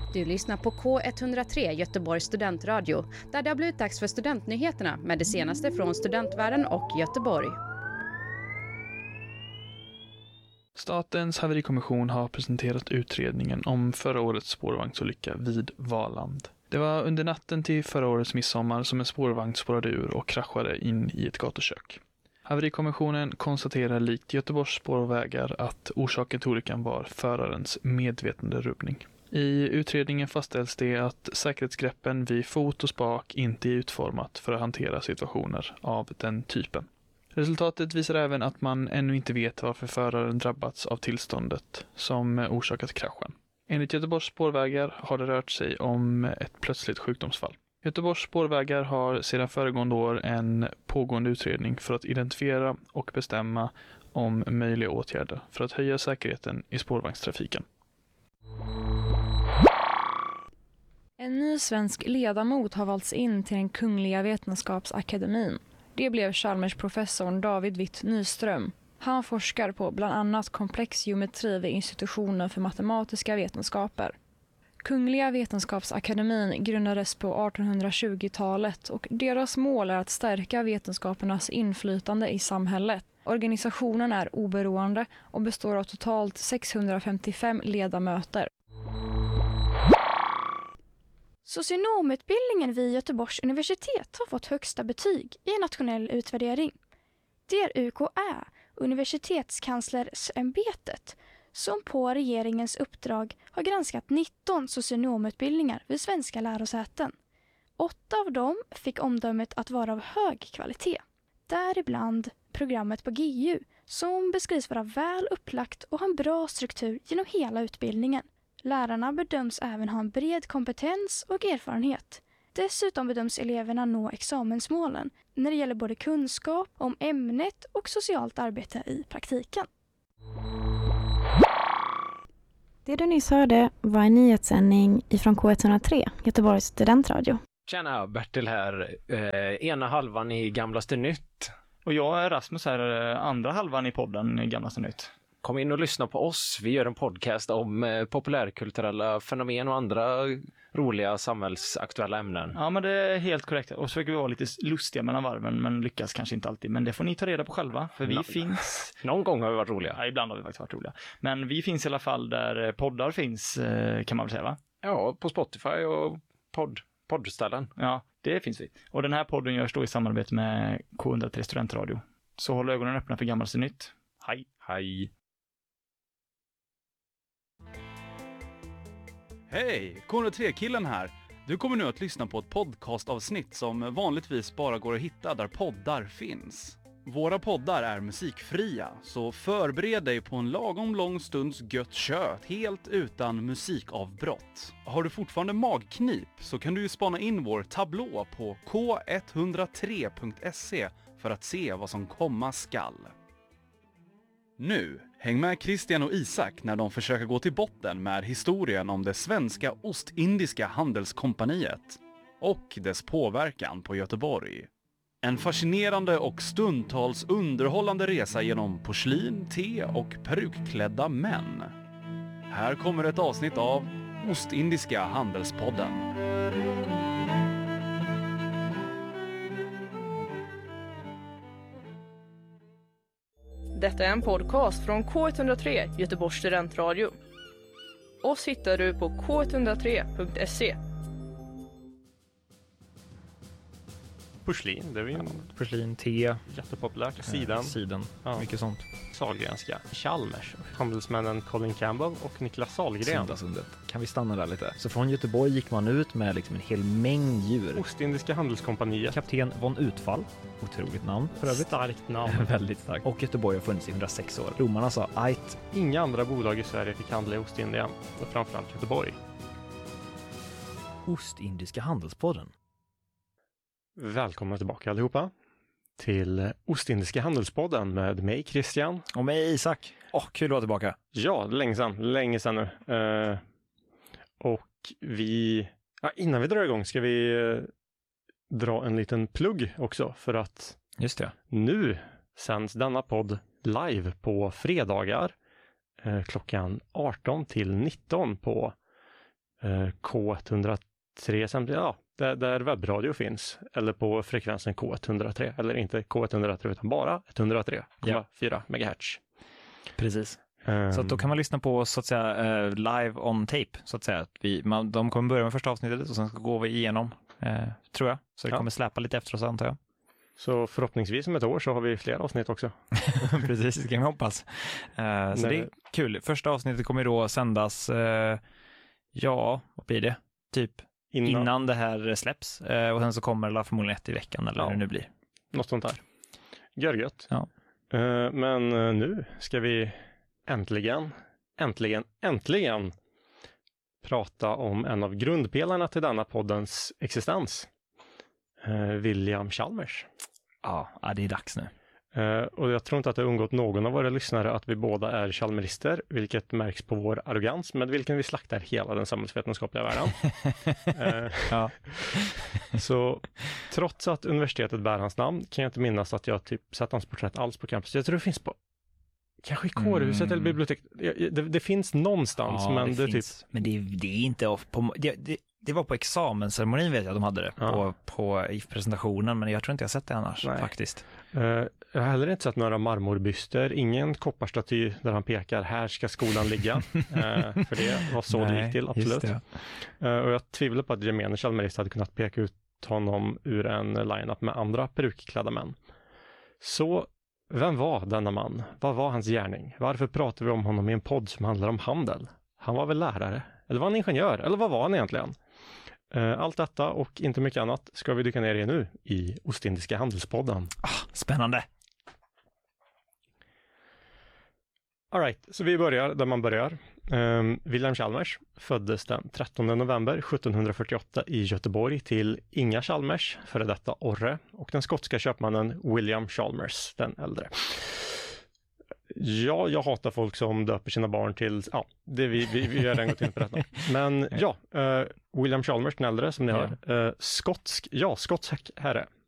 Du lyssnar på K103 Göteborgs studentradio, där det har blivit dags för studentnyheterna med det senaste från studentvärlden och Göteborg. Statens haverikommission har presenterat utredningen om förra årets spårvagnsolycka vid Valand. Det var under natten till förra årets midsommar som en spårvagn spårade ur och kraschade in i ett gatukök. Haverikommissionen konstaterar likt Göteborgs spårvägar att orsaken till olyckan var förarens medvetanderubbning. I utredningen fastställs det att säkerhetsgreppen vid fot och spak inte är utformat för att hantera situationer av den typen. Resultatet visar även att man ännu inte vet varför föraren drabbats av tillståndet som orsakat kraschen. Enligt Göteborgs spårvägar har det rört sig om ett plötsligt sjukdomsfall. Göteborgs spårvägar har sedan föregående år en pågående utredning för att identifiera och bestämma om möjliga åtgärder för att höja säkerheten i spårvagnstrafiken. En ny svensk ledamot har valts in till den Kungliga Vetenskapsakademin. Det blev Chalmers-professorn David Witt Nyström. Han forskar på bland annat komplex geometri vid institutionen för matematiska vetenskaper. Kungliga Vetenskapsakademin grundades på 1820-talet och deras mål är att stärka vetenskapernas inflytande i samhället. Organisationen är oberoende och består av totalt 655 ledamöter. Socionomutbildningen vid Göteborgs universitet har fått högsta betyg i en nationell utvärdering. Det är UKÄ, Universitetskanslersämbetet, som på regeringens uppdrag har granskat 19 socionomutbildningar vid svenska lärosäten. 8 av dem fick omdömet att vara av hög kvalitet. Däribland programmet på GU som beskrivs vara väl upplagt och ha en bra struktur genom hela utbildningen. Lärarna bedöms även ha en bred kompetens och erfarenhet. Dessutom bedöms eleverna nå examensmålen när det gäller både kunskap om ämnet och socialt arbete i praktiken. Det du nyss hörde var en nyhetssändning ifrån K103, Göteborgs studentradio. Tjena, Bertil här. Ena halvan i Gamlaste Nytt. Och jag är Rasmus här, andra halvan i podden Gamlaste Nytt. Kom in och lyssna på oss. Vi gör en podcast om populärkulturella fenomen och andra roliga samhällsaktuella ämnen. Ja, men det är helt korrekt. Och så försöker vi vara lite lustiga mellan varven, men lyckas kanske inte alltid. Men det får ni ta reda på själva, för vi finns... Någon gång har vi varit roliga. Ja, ibland har vi faktiskt varit roliga. Men vi finns i alla fall där poddar finns, kan man väl säga, va? Ja, på Spotify och poddställen. Ja, det finns vi. Och den här podden görs då i samarbete med K103 studentradio. Så håll ögonen öppna för Gamlaste Nytt. Hej! Hej! Hej, K103-killen här. Du kommer nu att lyssna på ett podcastavsnitt som vanligtvis bara går att hitta där poddar finns. Våra poddar är musikfria, så förbered dig på en lagom lång stunds gött kött helt utan musikavbrott. Har du fortfarande magknip så kan du ju spana in vår tablå på k103.se för att se vad som komma skall. Nu, häng med Christian och Isak när de försöker gå till botten med historien om det svenska Ostindiska handelskompaniet och dess påverkan på Göteborg. En fascinerande och stundtals underhållande resa genom porslin, te och perukklädda män. Här kommer ett avsnitt av Ostindiska handelspodden. Detta är en podcast från K103 Göteborgs studentradio. Oss hittar du på k103.se. Porslin, det är ju porslin, te, jättepopulärt. Siden, ja. Mycket sånt. Sahlgrenska, Chalmers, handelsmännen Colin Campbell och Niklas Sahlgren. Sundet. Kan vi stanna där lite? Så från Göteborg gick man ut med liksom en hel mängd djur. Ostindiska handelskompaniet. Kapten von Utfall. Otroligt namn för övrigt. Starkt namn. Väldigt starkt. Och Göteborg har funnits i 106 år. Romarna sa ajt. Inga andra bolag i Sverige fick handla i Ostindien. Och framförallt Göteborg. Ostindiska handelspodden. Välkomna tillbaka allihopa till Ostindiska handelspodden med mig Christian. Och mig Isak. Kul att vara tillbaka. Ja, länge sedan nu. Och innan vi drar igång ska vi dra en liten plugg också för att just det. Nu sänds denna podd live på fredagar klockan 18 till 19 på K103 där webbradio finns, eller på frekvensen K103, eller inte K103 utan bara 103,4 MHz. Precis. Så att då kan man lyssna på oss så att säga live on tape, så att säga. De kommer börja med första avsnittet och sen ska gå vi igenom, tror jag. Så det kommer släppa lite efter oss, antar jag. Så förhoppningsvis om ett år så har vi fler avsnitt också. Precis, det kan vi hoppas. Så det är kul. Första avsnittet kommer då sändas, vad blir det? Typ innan det här släpps. Och sen så kommer det förmodligen ett i veckan eller hur det nu blir. Något sånt där. Görgött. Ja. Men nu ska vi äntligen prata om en av grundpelarna till denna poddens existens. William Chalmers. Ja, det är dags nu. Och jag tror inte att det har undgått någon av våra lyssnare att vi båda är chalmerister, vilket märks på vår arrogans, med vilken vi slaktar hela den samhällsvetenskapliga världen. Så trots att universitetet bär hans namn kan jag inte minnas att jag sett hans porträtt alls på campus. Jag tror det finns på kanske i kårhuset eller bibliotek. Det finns någonstans, men det finns. Men det är inte på... Det var på examensceremonin, vet jag, de hade det i presentationen, men jag tror inte jag sett det annars faktiskt. Jag har heller inte sett några marmorbyster, ingen kopparstaty där han pekar, här ska skolan ligga. För det var så det gick till, absolut. Och jag tvivlar på att gemene chalmerist hade kunnat peka ut honom ur en line-up med andra perukklädda män. Så vem var denna man? Vad var hans gärning? Varför pratar vi om honom i en podd som handlar om handel? Han var väl lärare? Eller var han ingenjör? Eller vad var han egentligen? Allt detta och inte mycket annat ska vi dyka ner i nu i Ostindiska handelspodden. Spännande! All right, så vi börjar där man börjar. William Chalmers föddes den 13 november 1748 i Göteborg till Inga Chalmers, före detta Orre, och den skotska köpmannen William Chalmers, den äldre. Ja, jag hatar folk som döper sina barn till... Ja, vi har redan gått in på detta. Men William Chalmers, den äldre, som ni hör. Skotsk herre.